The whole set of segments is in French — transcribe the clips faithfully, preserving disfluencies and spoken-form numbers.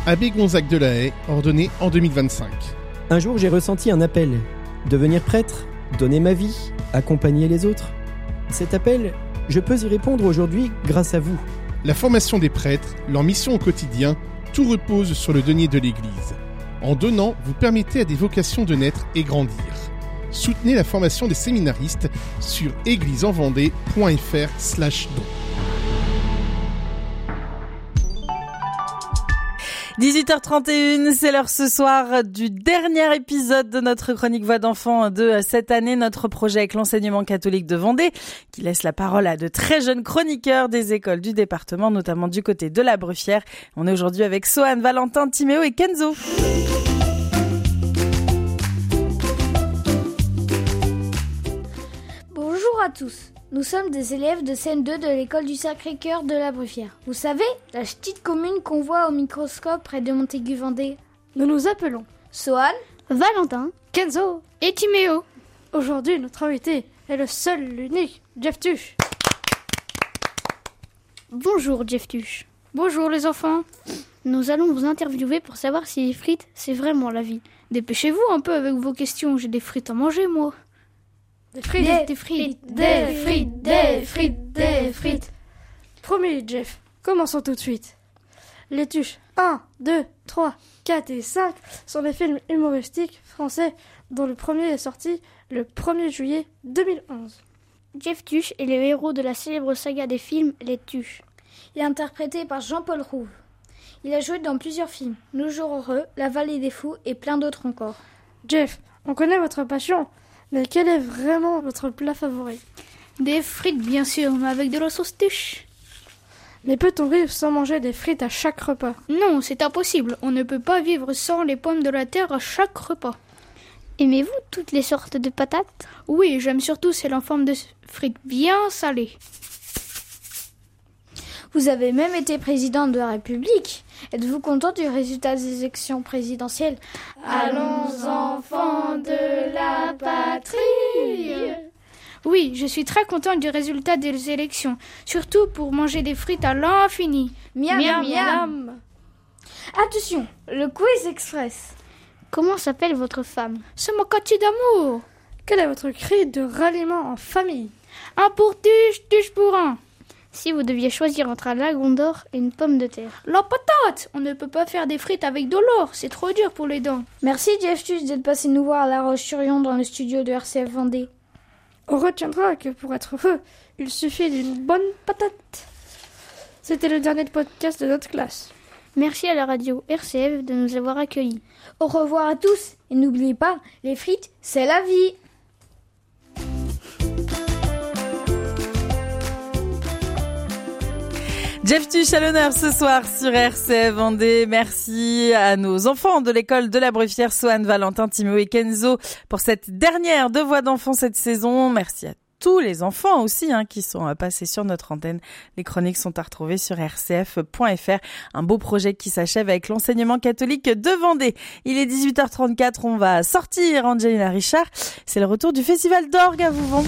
Abbé Gonzague de la Haye, ordonné en deux mille vingt-cinq. Un jour, j'ai ressenti un appel. Devenir prêtre, donner ma vie, accompagner les autres. Cet appel, je peux y répondre aujourd'hui grâce à vous. La formation des prêtres, leur mission au quotidien, tout repose sur le denier de l'Église. En donnant, vous permettez à des vocations de naître et grandir. Soutenez la formation des séminaristes sur église-en-vendée point f r slash don. dix-huit heures trente et une, c'est l'heure ce soir du dernier épisode de notre chronique Voix d'enfants de cette année, notre projet avec l'enseignement catholique de Vendée, qui laisse la parole à de très jeunes chroniqueurs des écoles du département, notamment du côté de la Bruffière. On est aujourd'hui avec Sohan, Valentin, Timéo et Kenzo. Bonjour à tous. Nous sommes des élèves de C M deux de l'école du Sacré-Cœur de la Bruffière. Vous savez, la petite commune qu'on voit au microscope près de Montaigu-Vendée. Nous nous appelons Sohan, Valentin, Kenzo et Timéo. Aujourd'hui, notre invité est le seul, l'unique, Jeff Tuche. Bonjour Jeff Tuche. Bonjour les enfants. Nous allons vous interviewer pour savoir si les frites, c'est vraiment la vie. Dépêchez-vous un peu avec vos questions, j'ai des frites à manger moi. Des frites, des, des frites, frites, des frites, des frites, des frites. Promis, Jeff, commençons tout de suite. Les Tuches un, deux, trois, quatre et cinq sont des films humoristiques français dont le premier est sorti le premier juillet deux mille onze. Jeff Tuche est le héros de la célèbre saga des films Les Tuches. Il est interprété par Jean-Paul Rouve. Il a joué dans plusieurs films, Nos jours heureux, La vallée des fous et plein d'autres encore. Jeff, on connaît votre passion. Mais quel est vraiment votre plat favori? Des frites, bien sûr, mais avec de la sauce Tuche. Mais peut-on vivre sans manger des frites à chaque repas? Non, c'est impossible. On ne peut pas vivre sans les pommes de la terre à chaque repas. Aimez-vous toutes les sortes de patates? Oui, j'aime surtout celles en forme de frites bien salées. Vous avez même été président de la République. Êtes-vous content du résultat des élections présidentielles? Allons enfants de la patrie. Oui, je suis très content du résultat des élections, surtout pour manger des frites à l'infini. Miam, miam, miam. Attention, le quiz express. Comment s'appelle votre femme? C'est mon quartier d'amour. Quel est votre cri de ralliement en famille? Un pour Tuche, Tuche pour un. Si vous deviez choisir entre un lagon d'or et une pomme de terre. La patate! On ne peut pas faire des frites avec de l'or, c'est trop dur pour les dents. Merci Jeff Tuche d'être passé nous voir à La Roche-sur-Yon dans le studio de R C F Vendée. On retiendra que pour être heureux, il suffit d'une bonne patate. C'était le dernier podcast de notre classe. Merci à la radio R C F de nous avoir accueillis. Au revoir à tous et n'oubliez pas, les frites, c'est la vie. Jeff Tuche à l'honneur ce soir sur R C F Vendée. Merci à nos enfants de l'école de la Bruffière, Sohan, Valentin, Timéo et Kenzo pour cette dernière de Voix d'enfants cette saison. Merci à tous les enfants aussi hein, qui sont passés sur notre antenne. Les chroniques sont à retrouver sur r c f point f r. Un beau projet qui s'achève avec l'enseignement catholique de Vendée. Il est dix-huit heures trente-quatre, on va sortir Angelina Richard. C'est le retour du Festival d'Orgue à Vouvant.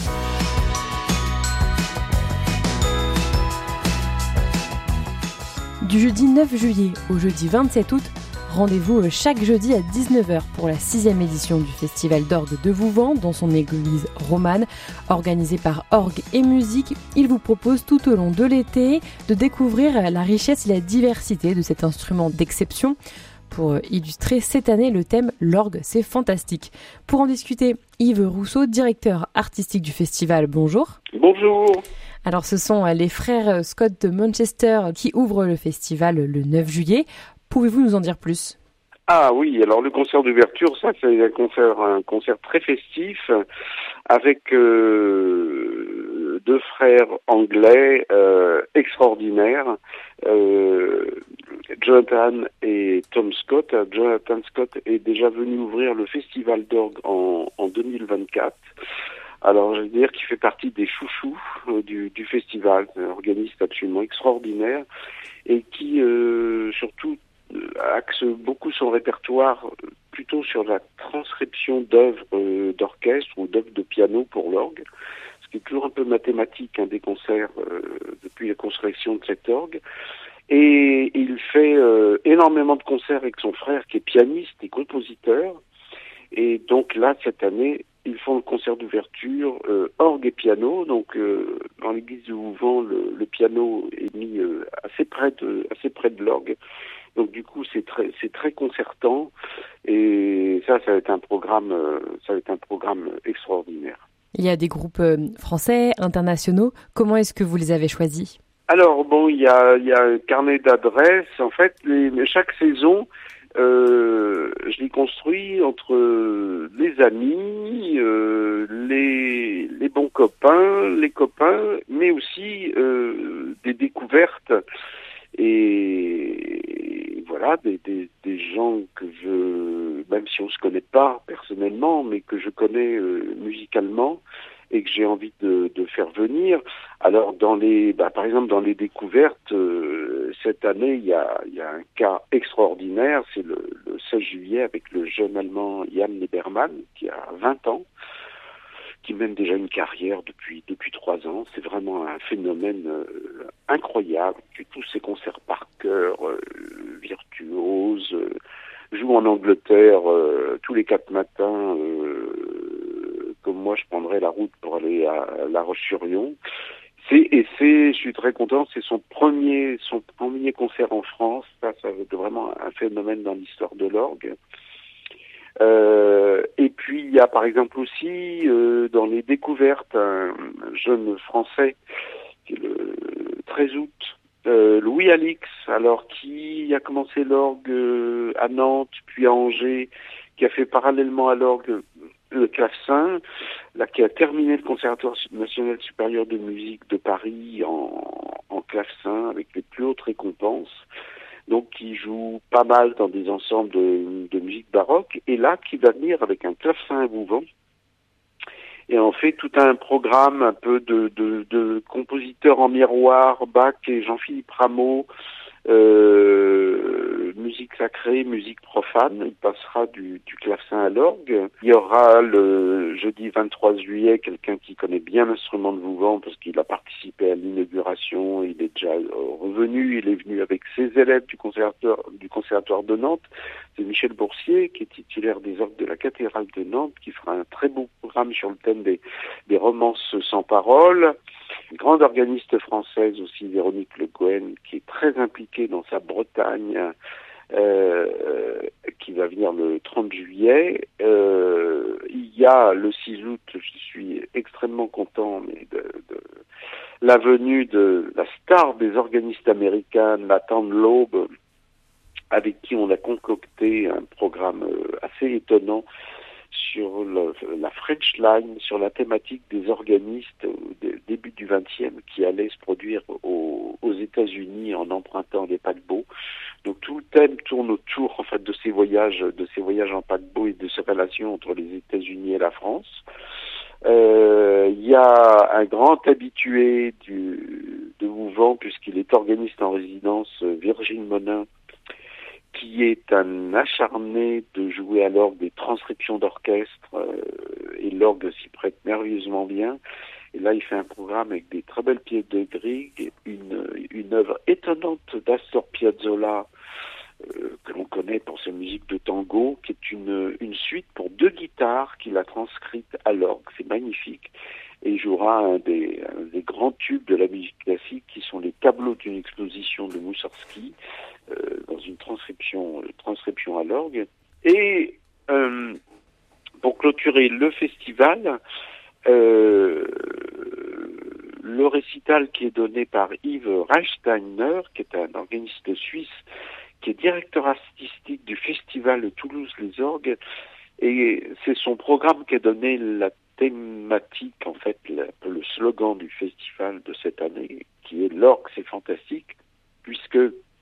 Du jeudi neuf juillet au jeudi vingt-sept août, rendez-vous chaque jeudi à dix-neuf heures pour la sixième édition du Festival d'Orgue de Vouvant dans son église romane. Organisé par Orgue et Musique, il vous propose tout au long de l'été de découvrir la richesse et la diversité de cet instrument d'exception. Pour illustrer cette année le thème « L'orgue, c'est fantastique ». Pour en discuter, Yves Rousseau, directeur artistique du festival. Bonjour. Bonjour. Alors ce sont les frères Scott de Manchester qui ouvrent le festival le neuf juillet. Pouvez-vous nous en dire plus? Ah oui, alors le concert d'ouverture, ça c'est un concert, un concert très festif avec euh, deux frères anglais euh, extraordinaires, euh, Jonathan et Tom Scott. Jonathan Scott est déjà venu ouvrir le festival d'orgue en, en deux mille vingt-quatre. Alors, je veux dire qu'il fait partie des chouchous euh, du, du festival, un organiste absolument extraordinaire et qui, euh, surtout, euh, axe beaucoup son répertoire euh, plutôt sur la transcription d'œuvres euh, d'orchestre ou d'œuvres de piano pour l'orgue, ce qui est toujours un peu mathématique hein, des concerts euh, depuis la construction de cet orgue. Et il fait euh, énormément de concerts avec son frère qui est pianiste et compositeur. Et donc là, cette année, ils font le concert d'ouverture, euh, orgue et piano. Donc euh, dans l'église de Vouvant, le, le piano est mis euh, assez près de, assez près de l'orgue. Donc du coup, c'est très, c'est très concertant. Et ça, ça va être un programme, euh, ça va être un programme extraordinaire. Il y a des groupes euh, français, internationaux. Comment est-ce que vous les avez choisis ? Alors bon, il y a, il y a un carnet d'adresses. En fait, les, chaque saison, euh, je l'ai construit entre les amis, euh, les, les bons copains, les copains, mais aussi euh, des découvertes et voilà, des, des, des gens que je, même si on se connaît pas personnellement, mais que je connais euh, musicalement et que j'ai envie de, de faire venir. Alors dans les, bah, par exemple dans les découvertes, euh, cette année il y a, il y a un cas extraordinaire, c'est le, le seize juillet avec le jeune Allemand Jan Liebermann qui a vingt ans, qui mène déjà une carrière depuis depuis trois ans. C'est vraiment un phénomène euh, incroyable, qui tous ses concerts par cœur, euh, virtuose, euh, joue en Angleterre euh, tous les quatre matins. Euh, comme moi, je prendrais la route pour aller à, à La Roche-sur-Yon. C'est, et c'est, je suis très content, c'est son premier, son premier concert en France. Ça, ça va être vraiment un phénomène dans l'histoire de l'orgue. Euh, et puis, il y a par exemple aussi, euh, dans les découvertes, un jeune Français, qui est le treize août, euh, Louis Alix, alors qui a commencé l'orgue euh, à Nantes, puis à Angers, qui a fait parallèlement à l'orgue le clavecin, là, qui a terminé le Conservatoire national supérieur de musique de Paris en, en clavecin avec les plus hautes récompenses. Donc qui joue pas mal dans des ensembles de, de musique baroque, et là qui va venir avec un clavecin à Vouvant, et on fait tout un programme un peu de, de, de compositeurs en miroir, Bach et Jean-Philippe Rameau, euh, musique sacrée, musique profane. Il passera du, du clavecin à l'orgue. Il y aura le jeudi vingt-trois juillet quelqu'un qui connaît bien l'instrument de Vouvant parce qu'il a participé à l'inauguration, il est déjà revenu, il est venu avec ses élèves du conservatoire, du conservatoire de Nantes. C'est Michel Boursier qui est titulaire des orgues de la cathédrale de Nantes, qui fera un très beau programme sur le thème des, des romances sans parole. Une grande organiste française aussi, Véronique Le Gouen, qui est très impliquée dans sa Bretagne, euh, qui va venir le trente juillet. Euh, il y a le six août, je suis extrêmement content, mais de, de la venue de la star des organistes américaines, Nathan Loeb, avec qui on a concocté un programme assez étonnant sur le, la French Line, sur la thématique des organistes au début du vingtième qui allaient se produire aux, aux États-Unis en empruntant des paquebots. Donc tout le thème tourne autour en fait de ces voyages, de ces voyages en paquebot et de ces relations entre les États-Unis et la France. Euh, il y a un grand habitué du, de Vouvant, puisqu'il est organiste en résidence, Virgile Monin, qui est un acharné de jouer à l'orgue des transcriptions d'orchestre, euh, et l'orgue s'y prête merveilleusement bien. Et là, il fait un programme avec des très belles pièces de Grieg, une, une œuvre étonnante d'Astor Piazzolla, euh, que l'on connaît pour sa musique de tango, qui est une, une suite pour deux guitares qu'il a transcrite à l'orgue. C'est magnifique. Et il jouera un des, un des grands tubes de la musique classique, qui sont les tableaux d'une exposition de Moussorgsky, euh, dans une transcription, euh, transcription à l'orgue. Et euh, pour clôturer le festival, euh, le récital qui est donné par Yves Reichsteiner, qui est un organiste suisse, qui est directeur artistique du festival de Toulouse Les Orgues, et c'est son programme qui a donné la thématique, en fait, le, le slogan du festival de cette année, qui est l'orgue, c'est fantastique, puisque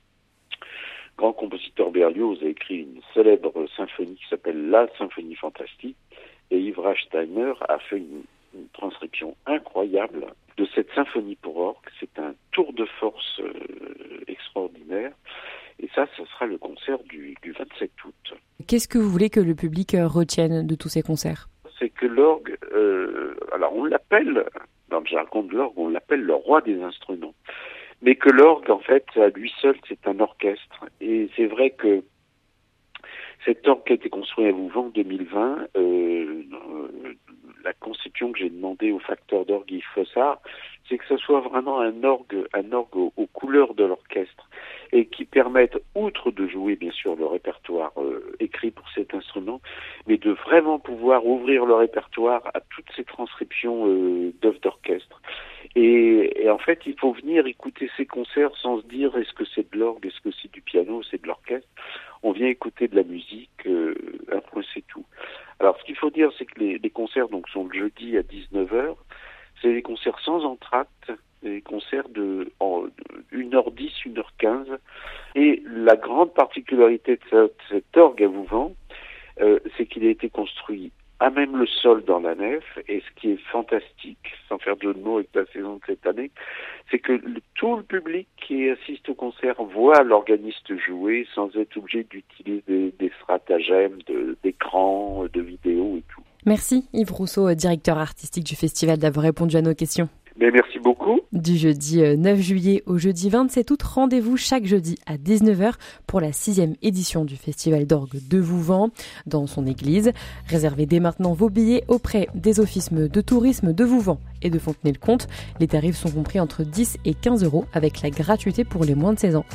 grand compositeur Berlioz a écrit une célèbre symphonie qui s'appelle La Symphonie fantastique, et Yves Reichsteiner a fait une, une transcription incroyable de cette symphonie pour orgue. C'est un tour de force euh, extraordinaire, et ça, ce sera le concert du, du vingt-sept août. Qu'est-ce que vous voulez que le public retienne de tous ces concerts ? C'est que l'orgue, euh, alors on l'appelle, dans le jargon de l'orgue, on l'appelle le roi des instruments. mais que l'orgue, en fait, à lui seul, c'est un orchestre. Et c'est vrai que cet orgue qui a été construit à Vouvant en deux mille vingt, euh, la conception que j'ai demandé au facteur d'orgue Yves Fossard, c'est que ce soit vraiment un orgue, un orgue aux, aux couleurs de l'orchestre et qui permette, outre de jouer bien sûr le répertoire euh, écrit pour cet instrument, mais de vraiment pouvoir ouvrir le répertoire à toutes ces transcriptions euh, d'œuvres d'orchestre. Et, et en fait, il faut venir écouter ces concerts sans se dire est-ce que c'est de l'orgue, est-ce que c'est du piano, c'est de l'orchestre. On vient écouter de la musique, euh, après c'est tout. Alors, ce qu'il faut dire, c'est que les, les concerts donc sont le jeudi à dix-neuf heures. C'est des concerts sans entracte, des concerts de en une heure dix, une heure quinze. Et la grande particularité de cet, cet orgue à Vouvant, euh, c'est qu'il a été construit à même le sol dans la nef, et ce qui est fantastique, sans faire de jeu de mots avec la saison de cette année, c'est que le, tout le public qui assiste au concert voit l'organiste jouer sans être obligé d'utiliser des, des stratagèmes de, d'écran, de vidéos et tout. Merci Yves Rousseau, directeur artistique du festival, d'avoir répondu à nos questions. Mais merci beaucoup. Du jeudi neuf juillet au jeudi vingt-sept août, rendez-vous chaque jeudi à dix-neuf heures pour la sixième édition du Festival d'orgue de Vouvant dans son église. Réservez dès maintenant vos billets auprès des offices de tourisme de Vouvant et de Fontenay-le-Comte. Les tarifs sont compris entre dix et quinze euros avec la gratuité pour les moins de seize ans.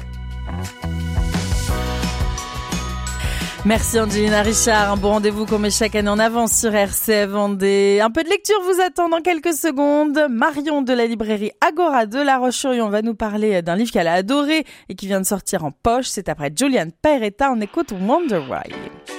Merci Angelina Richard, un bon rendez-vous qu'on met chaque année en avance sur R C F Vendée. Un peu de lecture vous attend dans quelques secondes. Marion de la librairie Agora de La Roche-sur-Yon va nous parler d'un livre qu'elle a adoré et qui vient de sortir en poche. C'est après Julian Peretta, on écoute Wonder Why.